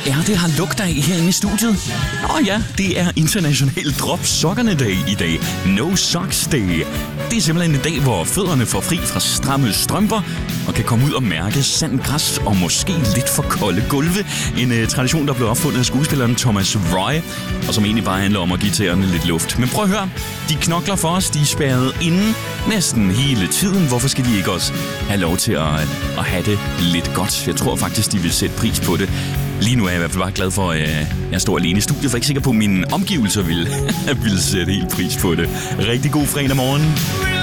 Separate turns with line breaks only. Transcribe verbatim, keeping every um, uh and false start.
er det har lugt af herinde i studiet? Nå ja, det er International Drop Sokkerne Dag i dag. No Socks Day. Det er simpelthen en dag, hvor fødderne får fri fra stramme strømper og kan komme ud og mærke sand græs og måske lidt for kolde gulve. En uh, tradition, der blev opfundet af skuespilleren Thomas Roy, og som egentlig bare handler om at give tæerne lidt luft. Men prøv at høre, de knokler for os, de er spærret inde næsten hele tiden. Hvorfor skal de ikke også have lov til at, at have det lidt godt? Jeg tror faktisk, de vil sætte pris på det. Lige nu er jeg i hvert fald bare glad for, at jeg står alene i studiet, for jeg er ikke sikker på, at mine omgivelser vil, vil sætte helt pris på det. Rigtig god fredag morgen.